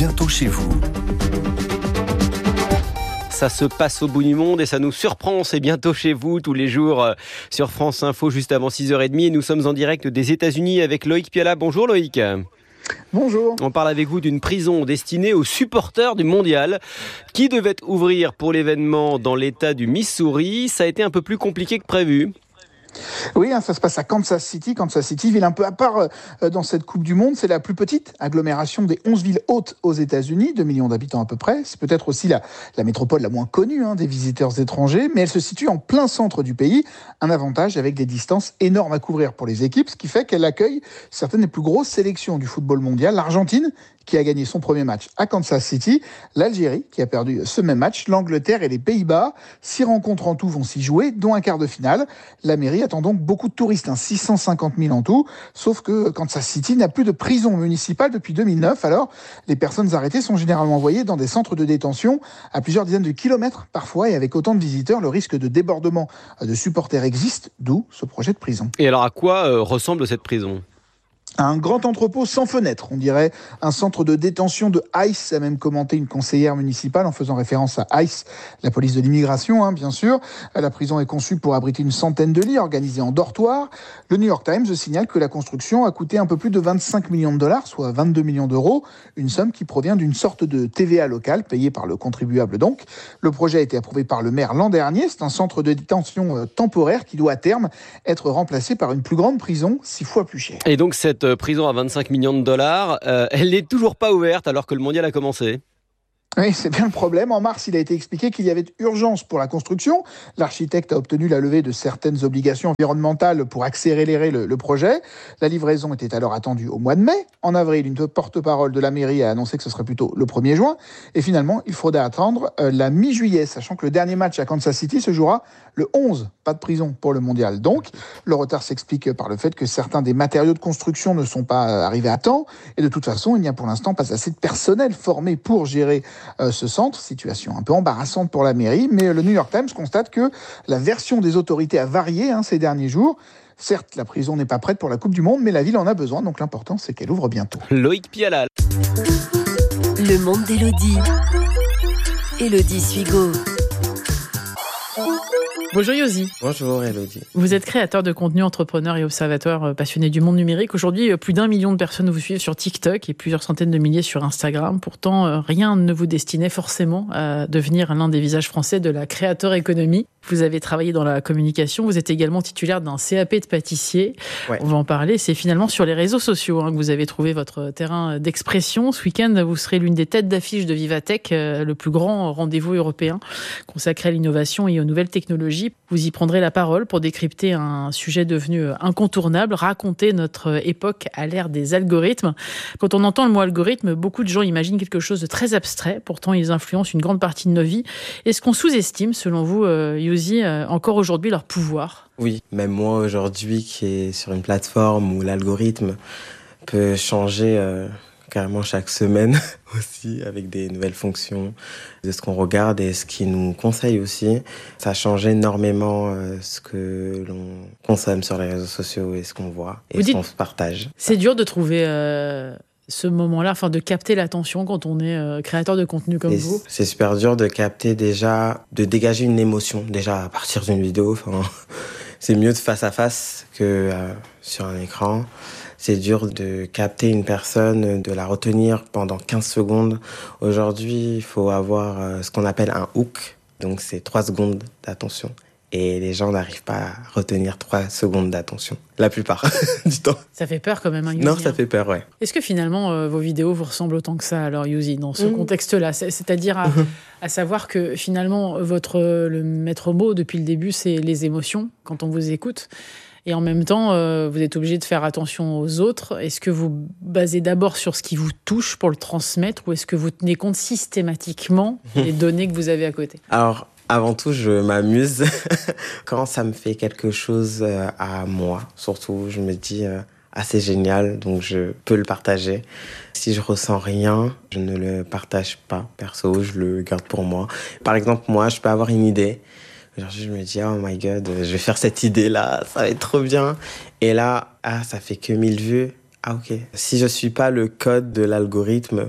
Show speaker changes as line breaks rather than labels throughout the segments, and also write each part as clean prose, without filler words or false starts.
bientôt chez vous.
Ça se passe au bout du monde et ça nous surprend. C'est bientôt chez vous, tous les jours sur France Info, juste avant 6h30. Et nous sommes en direct des États-Unis avec Loïc Piala. Bonjour Loïc.
Bonjour.
On parle avec vous d'une prison destinée aux supporters du mondial qui devait ouvrir pour l'événement dans l'État du Missouri. Ça a été un peu plus compliqué que prévu.
Oui, ça se passe à Kansas City. Kansas City, ville un peu à part dans cette Coupe du Monde. C'est la plus petite agglomération des 11 villes hautes aux États-Unis, 2 millions d'habitants à peu près. C'est peut-être aussi la métropole la moins connue des visiteurs étrangers, mais elle se situe en plein centre du pays. Un avantage avec des distances énormes à couvrir pour les équipes, ce qui fait qu'elle accueille certaines des plus grosses sélections du football mondial. L'Argentine, qui a gagné son premier match à Kansas City, l'Algérie, qui a perdu ce même match, l'Angleterre et les Pays-Bas. 6 rencontres en tout vont s'y jouer, dont un quart de finale. La mairie attend donc beaucoup de touristes, 650 000 en tout, sauf que Kansas City n'a plus de prison municipale depuis 2009. Alors, les personnes arrêtées sont généralement envoyées dans des centres de détention à plusieurs dizaines de kilomètres parfois, et avec autant de visiteurs, le risque de débordement de supporters existe, d'où ce projet de prison.
Et alors à quoi ressemble cette prison ?
Un grand entrepôt sans fenêtre, on dirait un centre de détention de ICE, a même commenté une conseillère municipale en faisant référence à ICE, la police de l'immigration, bien sûr. La prison est conçue pour abriter une centaine de lits organisés en dortoirs. Le New York Times signale que la construction a coûté un peu plus de 25 millions de dollars, soit 22 millions d'euros, une somme qui provient d'une sorte de TVA locale payée par le contribuable donc. Le projet a été approuvé par le maire l'an dernier. C'est un centre de détention temporaire qui doit à terme être remplacé par une plus grande prison, 6 fois plus chère.
Et donc cette prison à 25 millions de dollars, elle n'est toujours pas ouverte alors que le mondial a commencé.
Oui, c'est bien le problème. En mars, il a été expliqué qu'il y avait urgence pour la construction. L'architecte a obtenu la levée de certaines obligations environnementales pour accélérer le projet. La livraison était alors attendue au mois de mai. En avril, une porte-parole de la mairie a annoncé que ce serait plutôt le 1er juin. Et finalement, il faudra attendre la mi-juillet, sachant que le dernier match à Kansas City se jouera le 11. Pas de prison pour le mondial. Donc, le retard s'explique par le fait que certains des matériaux de construction ne sont pas arrivés à temps. Et de toute façon, il n'y a pour l'instant pas assez de personnel formé pour gérer ce centre. Situation un peu embarrassante pour la mairie, mais le New York Times constate que la version des autorités a varié ces derniers jours. Certes, la prison n'est pas prête pour la Coupe du Monde, mais la ville en a besoin, donc l'important c'est qu'elle ouvre bientôt.
Loïc Piala.
Le monde d'Élodie. Élodie Suigo.
Bonjour Yosi.
Bonjour Élodie.
Vous êtes créateur de contenu, entrepreneur et observateur passionné du monde numérique. Aujourd'hui, plus d'1 million de personnes vous suivent sur TikTok et plusieurs centaines de milliers sur Instagram. Pourtant, rien ne vous destinait forcément à devenir l'un des visages français de la creator economy. Vous avez travaillé dans la communication, vous êtes également titulaire d'un CAP de pâtissier. Ouais. On va en parler. C'est finalement sur les réseaux sociaux que vous avez trouvé votre terrain d'expression. Ce week-end, vous serez l'une des têtes d'affiche de Vivatech, le plus grand rendez-vous européen consacré à l'innovation et aux nouvelles technologies. Vous y prendrez la parole pour décrypter un sujet devenu incontournable, raconter notre époque à l'ère des algorithmes. Quand on entend le mot algorithme, beaucoup de gens imaginent quelque chose de très abstrait. Pourtant, ils influencent une grande partie de nos vies. Est-ce qu'on sous-estime, selon vous, Yosi, encore aujourd'hui leur pouvoir ?
Oui, même moi aujourd'hui qui est sur une plateforme où l'algorithme peut changer carrément chaque semaine aussi avec des nouvelles fonctions de ce qu'on regarde et ce qui nous conseille aussi. Ça change énormément ce que l'on consomme sur les réseaux sociaux et ce qu'on voit et ce qu'on se partage.
C'est dur de trouver ce moment-là, de capter l'attention quand on est créateur de contenu comme vous.
C'est super dur de capter déjà, de dégager une émotion déjà à partir d'une vidéo. C'est mieux de face à face que sur un écran. C'est dur de capter une personne, de la retenir pendant 15 secondes. Aujourd'hui, il faut avoir ce qu'on appelle un hook. Donc, c'est 3 secondes d'attention. Et les gens n'arrivent pas à retenir 3 secondes d'attention. La plupart du temps.
Ça fait peur quand même, Yosi.
Non, ça fait peur, ouais.
Est-ce que finalement, vos vidéos vous ressemblent autant que ça, alors, Yosi, dans ce contexte-là ? C'est-à-dire à savoir que finalement, le maître mot depuis le début, c'est les émotions, quand on vous écoute. Et en même temps, vous êtes obligé de faire attention aux autres. Est-ce que vous basez d'abord sur ce qui vous touche pour le transmettre ou est-ce que vous tenez compte systématiquement des données que vous avez à côté ?
Alors, avant tout, je m'amuse. Quand ça me fait quelque chose à moi, surtout, je me dis c'est génial, donc je peux le partager. Si je ressens rien, je ne le partage pas. Perso, je le garde pour moi. Par exemple, moi, je peux avoir une idée. Aujourd'hui, je me dis, oh my god, je vais faire cette idée-là, ça va être trop bien. Et là, ça fait que 1000 vues. Ah ok. Si je suis pas le code de l'algorithme,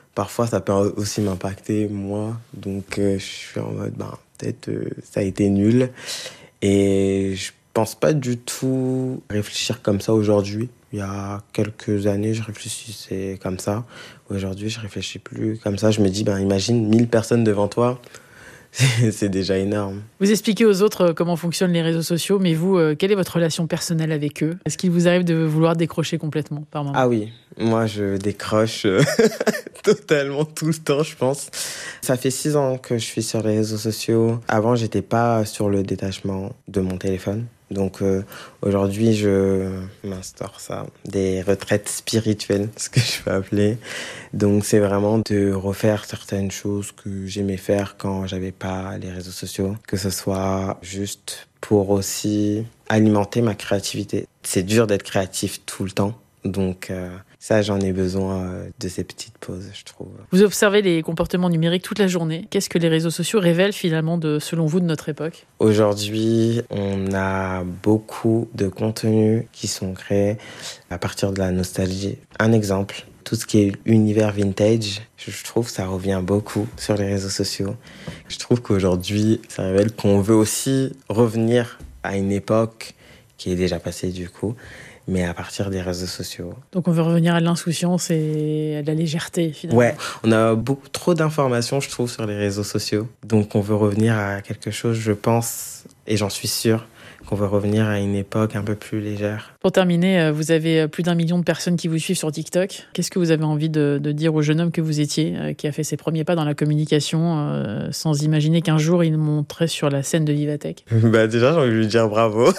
parfois ça peut aussi m'impacter moi. Donc je suis en mode, peut-être ça a été nul. Et je pense pas du tout réfléchir comme ça aujourd'hui. Il y a quelques années, je réfléchissais comme ça. Aujourd'hui, je réfléchis plus comme ça. Je me dis, imagine 1000 personnes devant toi. C'est déjà énorme.
Vous expliquez aux autres comment fonctionnent les réseaux sociaux, mais vous, quelle est votre relation personnelle avec eux ? Est-ce qu'il vous arrive de vouloir décrocher complètement par moment ?
Ah oui, moi je décroche totalement tout le temps, je pense. Ça fait 6 ans que je suis sur les réseaux sociaux. Avant, j'étais pas sur le détachement de mon téléphone. Donc aujourd'hui, je m'instaure ça, des retraites spirituelles, ce que je peux appeler. Donc c'est vraiment de refaire certaines choses que j'aimais faire quand j'avais pas les réseaux sociaux, que ce soit juste pour aussi alimenter ma créativité. C'est dur d'être créatif tout le temps, donc ça, j'en ai besoin de ces petites pauses, je trouve.
Vous observez les comportements numériques toute la journée. Qu'est-ce que les réseaux sociaux révèlent finalement, selon vous, de notre époque ? Aujourd'hui,
on a beaucoup de contenus qui sont créés à partir de la nostalgie. Un exemple, tout ce qui est univers vintage, je trouve que ça revient beaucoup sur les réseaux sociaux. Je trouve qu'aujourd'hui, ça révèle qu'on veut aussi revenir à une époque qui est déjà passée du coup, mais à partir des réseaux sociaux.
Donc on veut revenir à l'insouciance et à la légèreté, finalement.
Ouais, on a beaucoup trop d'informations, je trouve, sur les réseaux sociaux. Donc on veut revenir à quelque chose, je pense, et j'en suis sûr, qu'on veut revenir à une époque un peu plus légère.
Pour terminer, vous avez plus d'1 million de personnes qui vous suivent sur TikTok. Qu'est-ce que vous avez envie de dire au jeune homme que vous étiez, qui a fait ses premiers pas dans la communication, sans imaginer qu'un jour il monterait sur la scène de Vivatech ?
Déjà, j'ai envie de lui dire bravo.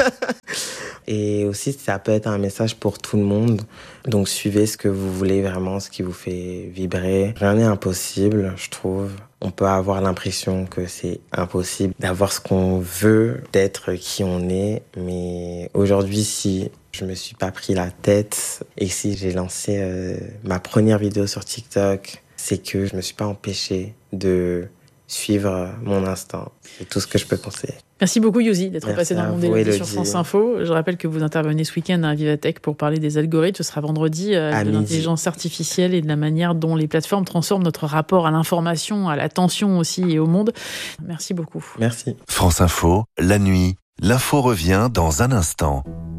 Et aussi, ça peut être un message pour tout le monde. Donc, suivez ce que vous voulez vraiment, ce qui vous fait vibrer. Rien n'est impossible, je trouve. On peut avoir l'impression que c'est impossible d'avoir ce qu'on veut, d'être qui on est. Mais aujourd'hui, si je me suis pas pris la tête et si j'ai lancé ma première vidéo sur TikTok, c'est que je me suis pas empêché de suivre mon instinct. C'est tout ce que je peux conseiller.
Merci beaucoup, Yousy, d'être passé dans le monde d'Élodie sur
Elodie.
France Info. Je rappelle que vous intervenez ce week-end à Vivatech pour parler des algorithmes. Ce sera vendredi, de l'intelligence artificielle et de la manière dont les plateformes transforment notre rapport à l'information, à l'attention aussi et au monde. Merci beaucoup.
Merci.
France Info, la nuit, l'info revient dans un instant.